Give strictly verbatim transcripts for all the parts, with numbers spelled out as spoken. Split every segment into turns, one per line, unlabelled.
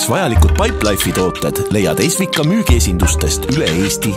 Vajalikud Pipelife'i tooted leiad Esvika müügiesindustest üle Eesti.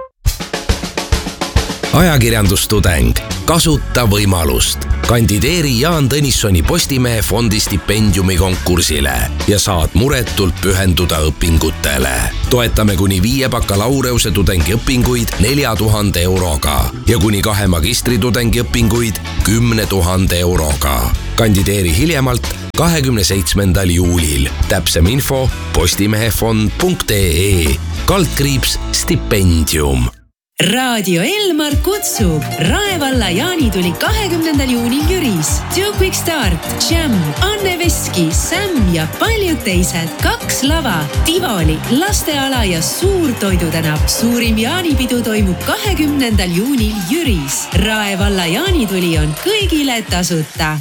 Ajakirjandustudeng. Kasuta võimalust. Kandideeri Jaan Tõnissoni Postimehe fondi stipendiumi konkursile ja saad muretult pühenduda õpingutele. Toetame kuni viie bakalaureuse tudengi õpinguid nelja tuhande euroga ja kuni kahe magistri tudengi õpinguid kümne tuhande euroga. Kandideeri hiljemalt kahekümne seitsmendal juulil. Täpsem info postimehefond punkt ee kaldkriips stipendium.
Raadio Elmar kutsub. Raevalla jaanituli kahekümnendal juunil Jüris. Two Quick Start, Jam, Anne Veski, Sam ja paljud teised. Kaks lava, Tivoli, lasteala ja suur toidutänav. Suurim jaanipidu toimub kahekümnendal juunil Jüris. Raevalla jaanituli on kõigile tasuta.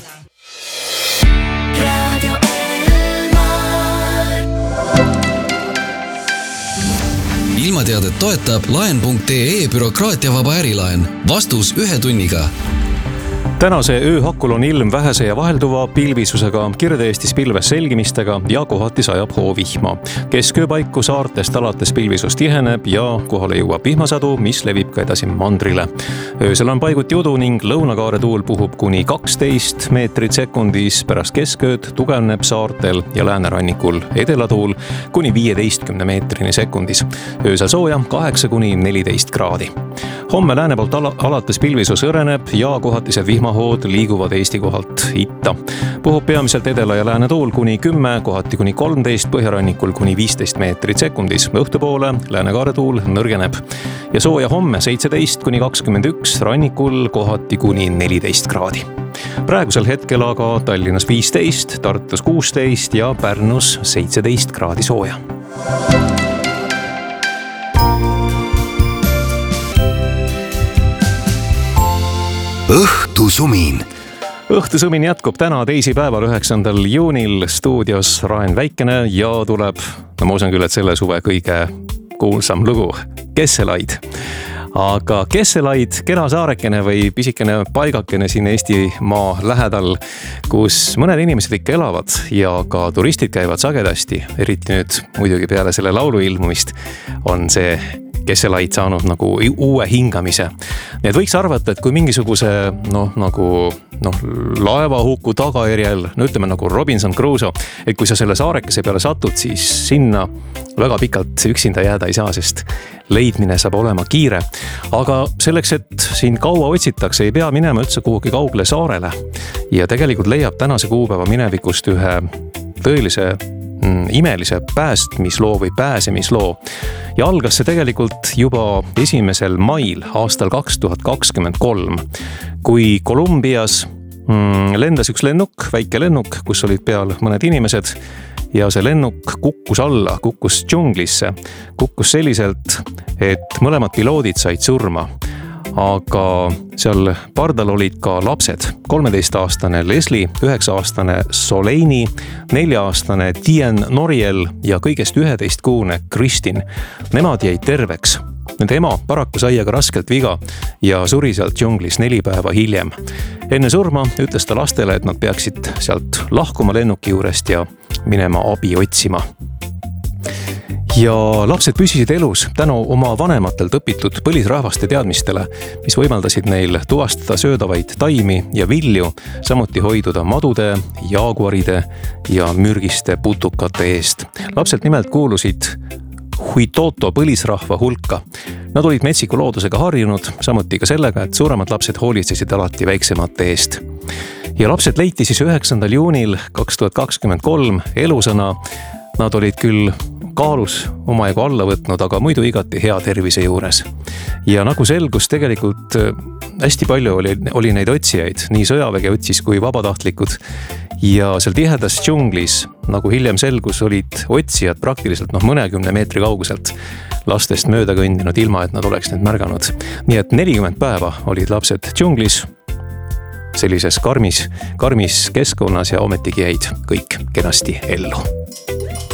Ilmateadet toetab laen punkt ee bürokraatiavaba ärilaen. Vastus ühe tunniga.
Tänase ööhakul on ilm vähese ja vahelduva pilvisusega, Kirde-Eestis pilves selgimistega ja kohati sajab hoovihma. Keskööpaiku saartest alates pilvisus tiheneb ja kohale jõuab vihmasadu, mis levib ka edasi mandrile. Öösel on paiguti udu ning lõunakaare tuul puhub kuni kaksteist meetrit sekundis, pärast keskööd tugevneb saartel ja läänerannikul edelatuul kuni viieteistkümne meetrini sekundis. Öösel sooja kaheksa kuni neliteist kraadi. Homme lääne poolt al- alates pilvisus õreneb ja kohatised vihmahood liiguvad Eesti kohalt itta. Puhub peamiselt edela ja lääne tuul kuni kümme, kohati kuni kolmteist, põhjarannikul kuni viisteist meetrit sekundis. Õhtupoole läänekaare tuul nõrgeneb. Ja sooja homme seitseteist kuni kakskümmend üks, rannikul kohati kuni neliteist kraadi. Praegusel hetkel aga Tallinnas viisteist, Tartus kuusteist ja Pärnus seitseteist kraadi sooja.
Õhtusumin.
Õhtusumin jätkub täna teisipäeval üheksandal juunil stuudios Raen Väikene ja tuleb, no ma usun küll, et selle suve kõige kuulsam lugu, Kesselaid. Aga Kesselaid, kena saarekene või pisikene paigakene siin Eestimaa lähedal, kus mõned inimesed ikka elavad ja ka turistid käivad sagedasti, eriti nüüd muidugi peale selle laulu ilmumist on see Kesselaid saanud nagu uue hingamise. Nii et võiks arvata, et kui mingisuguse noh, nagu noh, laevahuku tagajärjel, no ütleme nagu Robinson Crusoe, et kui sa selle saarekese peale satud, siis sinna väga pikalt üksinda jääda ei saa, sest leidmine saab olema kiire. Aga selleks, et siin kaua otsitakse, ei pea minema üldse kuhugi kaugele saarele. Ja tegelikult leiab tänase kuupäeva minevikust ühe tõelise imelise päästmisloo või pääsemisloo. Ja algas see tegelikult juba esimesel mail aastal kaks tuhat kakskümmend kolm, kui Kolumbias lendas üks lennuk, väike lennuk, kus olid peal mõned inimesed ja see lennuk kukkus alla, kukkus džunglisse, kukkus selliselt, et mõlemad piloodid said surma. Aga seal pardal olid ka lapsed, kolmeteistaastane Leslie, üheksa-aastane Soleini, nelja-aastane Tien Noriel ja kõigest üheteistkuune Kristin. Nemad jäid terveks. Nende ema paraku sai aga raskelt viga ja suri sealt džunglis neli päeva hiljem. Enne surma ütles ta lastele, et nad peaksid sealt lahkuma lennuki juurest ja minema abi otsima. Ja lapsed püsisid elus tänu oma vanematelt õpitud põlisrahvaste teadmistele, mis võimaldasid neil tuvastada söödavaid taimi ja vilju, samuti hoiduda madude, jaaguaride ja mürgiste putukate eest. Lapsed nimelt kuulusid Huitoto põlisrahva hulka. Nad olid metsiku loodusega harjunud, samuti ka sellega, et suuremad lapsed hoolitsesid alati väiksemate eest. Ja lapsed leiti siis üheksandal juunil kaks tuhat kakskümmend kolm elusana. Nad olid küll kaalus omajagu alla võtnud, aga muidu igati hea tervise juures. Ja nagu selgus, tegelikult hästi palju oli, oli neid otsijaid, nii sõjaväge otsis kui vabatahtlikud. Ja seal tihedas džunglis, nagu hiljem selgus, olid otsijad praktiliselt noh, mõnekümne meetri kauguselt lastest mööda kõndinud, ilma et nad oleks need märganud. Nii et nelikümmend päeva olid lapsed džunglis, sellises karmis, karmis keskkonnas ja ometigi jäid kõik kenasti ellu.